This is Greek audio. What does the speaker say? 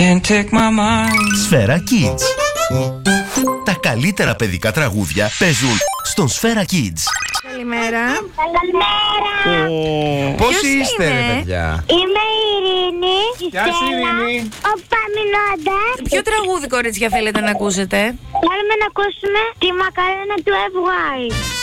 Can't take my mind. Σφαίρα Kids. Τα καλύτερα παιδικά τραγούδια παίζουν στον Σφαίρα Kids. Καλημέρα. Καλημέρα. Πώς είστε, ρε παιδιά? Είμαι η Ειρήνη. Γεια σου, Ειρήνη. Ο Παμινώντας. Ποιο τραγούδι, κορίτσια, θέλετε να ακούσετε? Θέλουμε να ακούσουμε τη μακαρένα του FY.